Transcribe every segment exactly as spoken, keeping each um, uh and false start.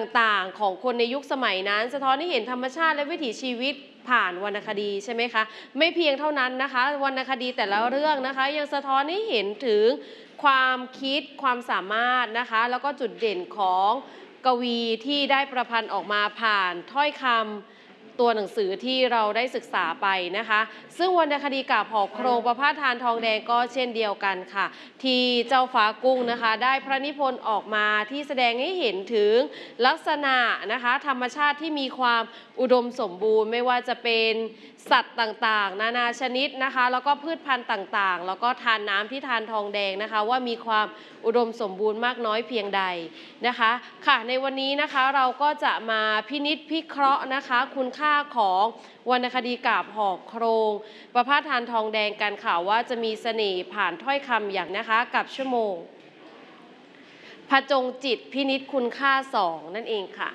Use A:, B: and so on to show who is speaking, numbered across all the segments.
A: ต่างๆของคนในยุคสมัยนั้นสะท้อนให้เห็นธรรมชาติและวิถีชีวิตผ่านวรรณคดีใช่ไหมคะไม่เพียงเท่านั้นนะคะวรรณคดีแต่ละเรื่องนะคะยังสะท้อนให้เห็นถึงความคิดความสามารถนะคะแล้วก็จุดเด่นของกวีที่ได้ประพันธ์ออกมาผ่านถ้อยคำตัวหนังสือที่เราได้ศึกษาไปนะคะซึ่งวรรณคดีกาบหอกโครงประพาสทานทองแดงก็เช่นเดียวกันค่ะที่เจ้าฟ้ากุ้งนะคะได้พระนิพนธ์ออกมาที่แสดงให้เห็นถึงลักษณะนะคะธรรมชาติที่มีความอุดมสมบูรณ์ไม่ว่าจะเป็นสัตว์ต่างๆนานาชนิดนะคะแล้วก็พืชพันธุ์ต่างๆแล้วก็ทานน้ำที่ทานทองแดงนะคะว่ามีความอุดมสมบูรณ์มากน้อยเพียงใดนะคะค่ะในวันนี้นะคะเราก็จะมาพินิจพิเคราะห์นะคะคุณค่าของวรรณคดีกาบหอกโครงประพาสทานทองแดงกันค่ะว่าจะมีเสน่ห์ผ่านถ้อยคำอย่างนะคะกับชั่วโมงผจญจิตพินิจคุณค่าสองนั่นเองค่ะ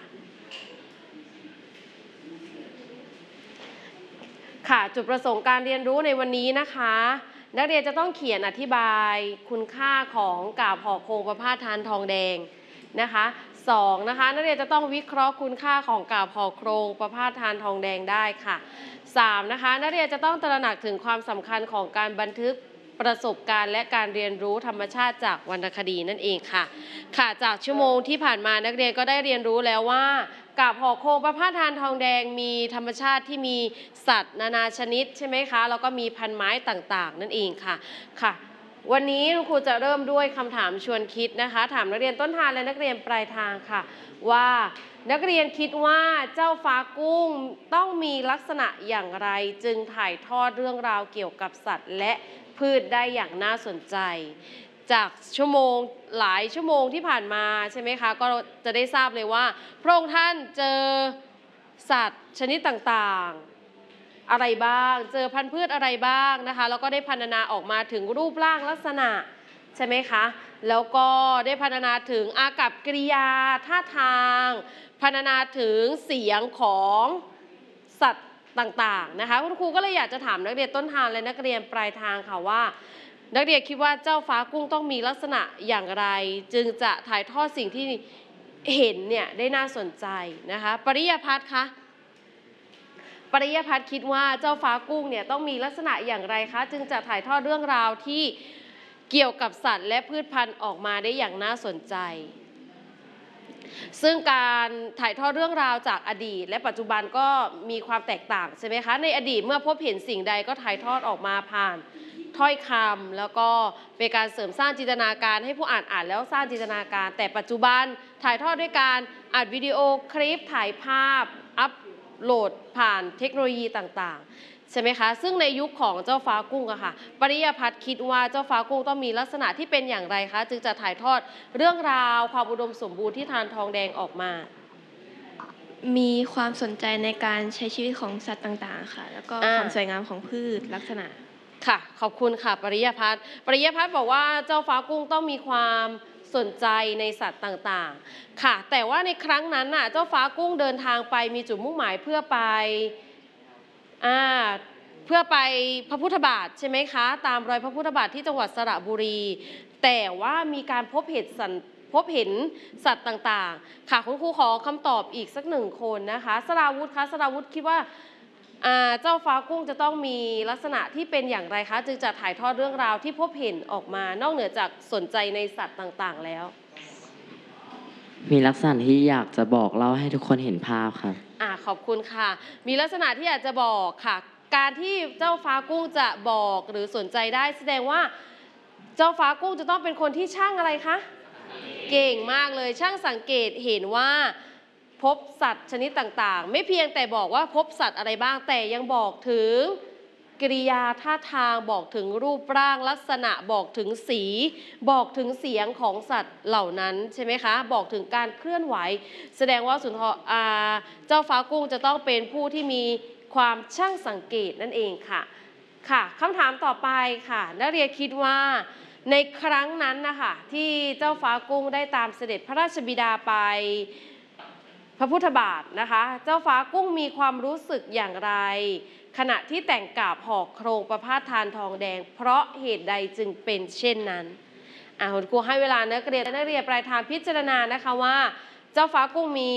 A: ค่ะจุดประสงค์การเรียนรู้ในวันนี้นะคะนักเรียนจะต้องเขียนอธิบายคุณค่าของกาบหอกโครงประพาสทานทองแดงนะคะสองนะคะนักเรียนจะต้องวิเคราะห์คุณค่าของกาบหอกโครงประพาสทานทองแดงได้ค่ะสามนะคะนักเรียนจะต้องตระหนักถึงความสำคัญของการบันทึกประสบการณ์และการเรียนรู้ธรรมชาติจากวรรณคดีนั่นเองค่ะค่ะจากชั่วโมงที่ผ่านมานักเรียนก็ได้เรียนรู้แล้วว่ากาบหอกโครงประพาสทานทองแดงมีธรรมชาติที่มีสัตว์นานาชนิดใช่ไหมคะแล้วก็มีพันไม้ต่างๆนั่นเองค่ะค่ะวันนี้ครูจะเริ่มด้วยคำถามชวนคิดนะคะถามนักเรียนต้นทางและนักเรียนปลายทางค่ะว่านักเรียนคิดว่าเจ้าฟ้ากุ้งต้องมีลักษณะอย่างไรจึงถ่ายทอดเรื่องราวเกี่ยวกับสัตว์และพืชได้อย่างน่าสนใจจากชั่วโมงหลายชั่วโมงที่ผ่านมาใช่ไหมคะก็จะได้ทราบเลยว่าพระองค์ท่านเจอสัตว์ชนิดต่างๆอะไรบ้างเจอพันธุ์พืชอะไรบ้างนะคะแล้วก็ได้พรรณนาออกมาถึงรูปร่างลักษณะใช่ไหมคะแล้วก็ได้พรรณนาถึงอากัปกิริยาท่าทางพรรณนาถึงเสียงของสัตว์ต่างๆนะคะคุณครูก็เลยอยากจะถามนักเรียนต้นทางและนักเรียนปลายทางค่ะว่านักเรียนคิดว่าเจ้าฟ้ากุ้งต้องมีลักษณะอย่างไรจึงจะถ่ายทอดสิ่งที่เห็นเนี่ยได้น่าสนใจนะคะปริยพัฒน์คะปริยพัฒน์คิดว่าเจ้าฟ้ากุ้งเนี่ยต้องมีลักษณะอย่างไรคะจึงจะถ่ายทอดเรื่องราวที่เกี่ยวกับสัตว์และพืชพันธุ์ออกมาได้อย่างน่าสนใจซึ่งการถ่ายทอดเรื่องราวจากอดีตและปัจจุบันก็มีความแตกต่างใช่ไหมคะในอดีตเมื่อพบเห็นสิ่งใดก็ถ่ายทอดออกมาผ่านถ้อยคำแล้วก็เป็นการเสริมสร้างจินตนาการให้ผู้อ่านอ่านแล้วสร้างจินตนาการแต่ปัจจุบันถ่ายทอดด้วยการอัดวิดีโอคลิปถ่ายภาพอัพโหลดผ่านเทคโนโลยีต่างๆใช่ไหมคะซึ่งในยุคของเจ้าฟ้ากุ้งอะค่ะปริยพัฒน์คิดว่าเจ้าฟ้ากุ้งต้องมีลักษณะที่เป็นอย่างไรคะจึงจะถ่ายทอดเรื่องราวความอุดมสมบูรณ์ที่ทานทองแดงออกมา
B: มีความสนใจในการใช้ชีวิตของสัตว์ต่างๆค่ะแล้วก็ความสวยงามของพืชลักษณะ
A: ค่ะขอบคุณค่ะปริยพัฒน์ปริยพัฒน์บอกว่าเจ้าฟ้ากุ้งต้องมีความสนใจในสัตว์ต่างๆค่ะแต่ว่าในครั้งนั้นน่ะเจ้าฟ้ากุ้งเดินทางไปมีจุดมุ่งหมายเพื่อไปอ่าเพื่อไปพระพุทธบาทใช่ไหมคะตามรอยพระพุทธบาทที่จังหวัดสระบุรีแต่ว่ามีการพบเห็นสัตว์พบเห็นสัตว์ต่างๆค่ะคุณครูขอคำตอบอีกสักหนึ่งคนนะคะสราวุธคะสราวุธคิดว่าเจ้าฟ้ากุ้งจะต้องมีลักษณะที่เป็นอย่างไรคะจึงจะถ่ายทอดเรื่องราวที่พบเห็นออกมานอกเหนือจากสนใจในสัตว์ต่างๆแล้ว
C: มีลักษณะที่อยากจะบอกเล่าให้ทุกคนเห็นภาพครับ
A: อ่าขอบคุณค่ะมีลักษณะที่อยากจะบอกค่ะการที่เจ้าฟ้ากุ้งจะบอกหรือสนใจได้แสดงว่าเจ้าฟ้ากุ้งจะต้องเป็นคนที่ช่างอะไรคะเก่งมากเลยช่างสังเกตเห็นว่าพบสัตว์ชนิดต่างๆไม่เพียงแต่บอกว่าพบสัตว์อะไรบ้างแต่ยังบอกถึงกิริยาท่าทางบอกถึงรูปร่างลักษณะบอกถึงสีบอกถึงเสียงของสัตว์เหล่านั้นใช่ไหมคะบอกถึงการเคลื่อนไหวแสดงว่าสุนทรเจ้าฟ้ากุ้งจะต้องเป็นผู้ที่มีความช่างสังเกตนั่นเองค่ะค่ะคำถามต่อไปค่ะนักเรียนคิดว่าในครั้งนั้นนะคะที่เจ้าฟ้ากุ้งได้ตามเสด็จพระราชบิดาไปพระพุทธบาทนะคะเจ้าฟ้ากุ้งมีความรู้สึกอย่างไรขณะที่แต่งกาบหอกโครงประพาสทานทองแดงเพราะเหตุใดจึงเป็นเช่นนั้นอ่าคุณครูให้เวลานักเรียนและนักเรียนปลายทางพิจารณานะคะว่าเจ้าฟ้ากุ้งมี